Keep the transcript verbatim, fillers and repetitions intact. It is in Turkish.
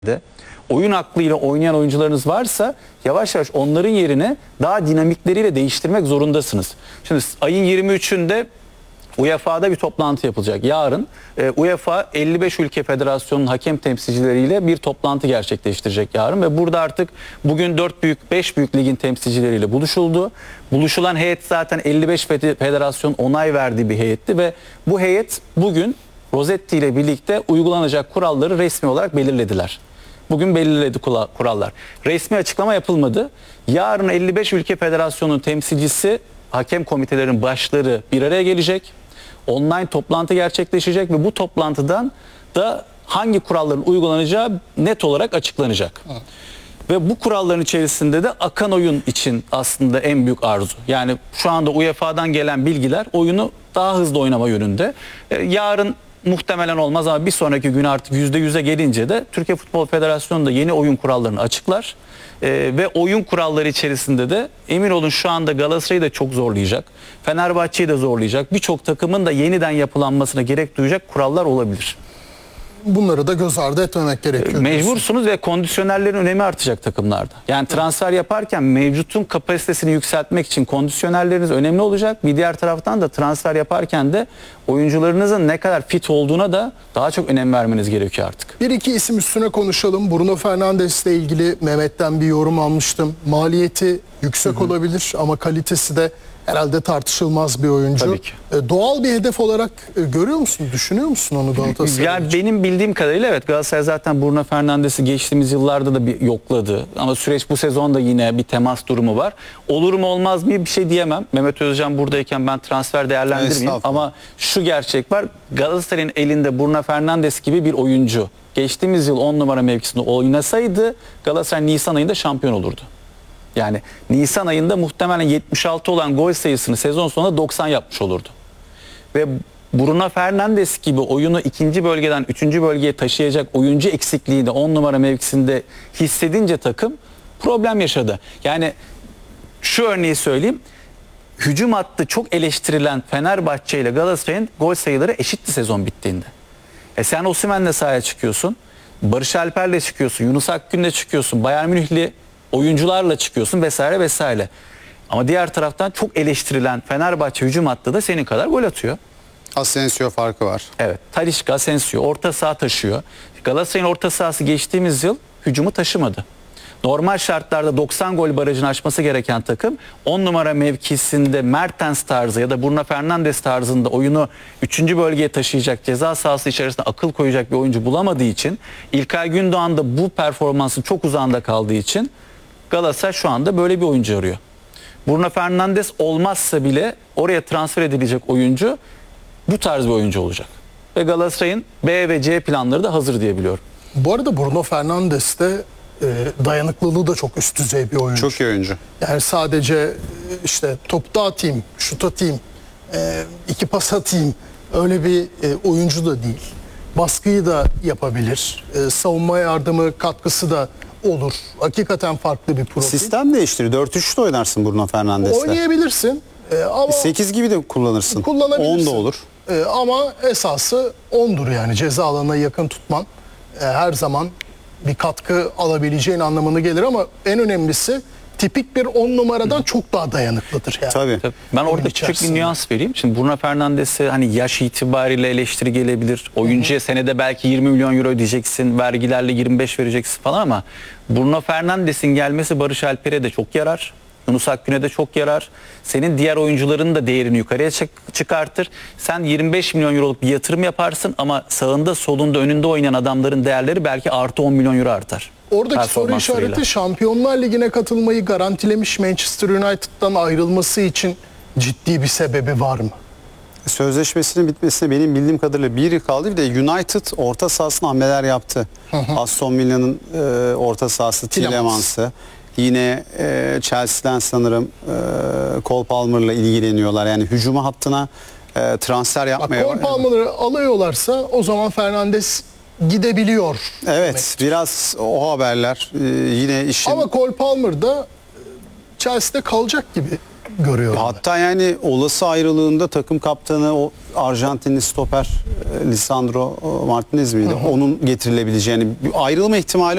de oyun aklıyla oynayan oyuncularınız varsa yavaş yavaş onların yerine daha dinamikleriyle değiştirmek zorundasınız. Şimdi ayın yirmi üçünde U E F A'da bir toplantı yapılacak. Yarın e, U E F A elli beş ülke federasyonunun hakem temsilcileriyle bir toplantı gerçekleştirecek yarın ve burada artık bugün dört büyük beş büyük ligin temsilcileriyle buluşuldu. Buluşulan heyet zaten elli beş federasyon onay verdiği bir heyetti ve bu heyet bugün Rosetti ile birlikte uygulanacak kuralları resmi olarak belirlediler. Bugün belirledi kurallar. Resmi açıklama yapılmadı. Yarın elli beş ülke federasyonunun temsilcisi, hakem komitelerinin başları bir araya gelecek. Online toplantı gerçekleşecek ve bu toplantıdan da hangi kuralların uygulanacağı net olarak açıklanacak. Evet. Ve bu kuralların içerisinde de akan oyun için aslında en büyük arzu. Yani şu anda U E F A'dan gelen bilgiler oyunu daha hızlı oynama yönünde. Ee, yarın muhtemelen olmaz ama bir sonraki gün artık yüzde yüze gelince de Türkiye Futbol Federasyonu da yeni oyun kurallarını açıklar. Ee, ve oyun kuralları içerisinde de emin olun şu anda Galatasaray'ı da çok zorlayacak. Fenerbahçe'yi de zorlayacak. Birçok takımın da yeniden yapılanmasına gerek duyacak kurallar olabilir. Bunları da göz ardı etmemek gerekiyor. Mecbursunuz ve kondisyonerlerin önemi artacak takımlarda. Yani transfer yaparken mevcutun kapasitesini yükseltmek için kondisyonerleriniz önemli olacak. Bir diğer taraftan da transfer yaparken de oyuncularınızın ne kadar fit olduğuna da daha çok önem vermeniz gerekiyor artık. Bir iki isim üstüne konuşalım. Bruno Fernandes ile ilgili Mehmet'ten bir yorum almıştım. Maliyeti yüksek hı hı. olabilir ama kalitesi de herhalde tartışılmaz bir oyuncu. Tabii ki. Doğal bir hedef olarak görüyor musun? Düşünüyor musun onu Galatasaray? Yani benim bildiğim kadarıyla evet, Galatasaray zaten Bruno Fernandes'i geçtiğimiz yıllarda da bir yokladı. Ama süreç bu sezonda yine bir temas durumu var. Olur mu olmaz mı bir şey diyemem. Mehmet Özcan buradayken ben transfer değerlendirmeyeyim. Ama şu gerçek var. Galatasaray'ın elinde Bruno Fernandes gibi bir oyuncu geçtiğimiz yıl on numara mevkisinde oynasaydı Galatasaray Nisan ayında şampiyon olurdu. Yani Nisan ayında muhtemelen yetmiş altı olan gol sayısını sezon sonunda doksan yapmış olurdu. Ve Bruno Fernandes gibi oyunu ikinci bölgeden üçüncü bölgeye taşıyacak oyuncu eksikliği de on numara mevkisinde hissedince takım problem yaşadı. Yani şu örneği söyleyeyim. Hücum hattı çok eleştirilen Fenerbahçe ile Galatasaray'ın gol sayıları eşitti sezon bittiğinde. E sen Osimhen'le sahaya çıkıyorsun. Barış Alper'le çıkıyorsun. Yunus Akgün'le çıkıyorsun. Bayern Münih'li oyuncularla çıkıyorsun vesaire vesaire. Ama diğer taraftan çok eleştirilen Fenerbahçe hücum hattı da senin kadar gol atıyor. Asensio farkı var. Evet. Talisca, Asensio orta saha taşıyor. Galatasaray'ın orta sahası geçtiğimiz yıl hücumu taşımadı. Normal şartlarda doksan gol barajını aşması gereken takım on numara mevkisinde Mertens tarzı ya da Bruno Fernandes tarzında oyunu üçüncü bölgeye taşıyacak, ceza sahası içerisinde akıl koyacak bir oyuncu bulamadığı için, İlkay Gündoğan da bu performansın çok uzağında kaldığı için Galatasaray şu anda böyle bir oyuncu arıyor. Bruno Fernandes olmazsa bile oraya transfer edilecek oyuncu bu tarz bir oyuncu olacak. Ve Galatasaray'ın B ve C planları da hazır diye biliyorum. Bu arada Bruno Fernandes de e, dayanıklılığı da çok üst düzey bir oyuncu. Çok iyi oyuncu. Yani sadece işte topta atayım, şut atayım, e, iki pas atayım öyle bir e, oyuncu da değil. Baskıyı da yapabilir. E, savunma yardımı katkısı da olur. Hakikaten farklı bir profil. Sistem değiştir. dört üç üçte oynarsın Bruno Fernandes'le. Oynayabilirsin. E, ama sekiz gibi de kullanırsın. kullanabilirsin. on da olur. E, ama esası ondur yani. Ceza alanına yakın tutman e, her zaman bir katkı alabileceğin anlamına gelir ama en önemlisi tipik bir on numaradan çok daha dayanıklıdır yani. Tabii. Tabii. Ben orada küçük bir nüans vereyim. Şimdi Bruno Fernandes'e hani yaş itibariyle eleştiri gelebilir. Oyuncuya hı hı. senede belki yirmi milyon euro ödeyeceksin. Vergilerle yirmi beş vereceksin falan ama Bruno Fernandes'in gelmesi Barış Alper'e de çok yarar. Yunus Akgün'e de çok yarar. Senin diğer oyuncuların da değerini yukarıya çık- çıkartır. Sen yirmi beş milyon euroluk bir yatırım yaparsın ama sağında, solunda, önünde oynayan adamların değerleri belki artı on milyon euro artar. Oradaki soru işareti Şampiyonlar Ligi'ne katılmayı garantilemiş Manchester United'dan ayrılması için ciddi bir sebebi var mı? Sözleşmesinin bitmesine benim bildiğim kadarıyla bir yıl kaldı. Bir de United orta sahasına hamleler yaptı. Hı hı. Aston Villa'nın e, orta sahası Tillemans'ı. Yine e, Chelsea'den sanırım e, Cole Palmer'la ilgileniyorlar. Yani hücuma hattına e, transfer yapmaya... Bak, Cole Palmer'ı alıyorlarsa o zaman Fernandes gidebiliyor. Evet, demektir. biraz o haberler e, yine işin... Ama Cole Palmer da Chelsea'de kalacak gibi görüyorum. ben. Hatta yani olası ayrılığında takım kaptanı o Arjantinli stoper e, Lisandro Martinez miydi? Onun getirilebileceğini, bir ayrılma ihtimali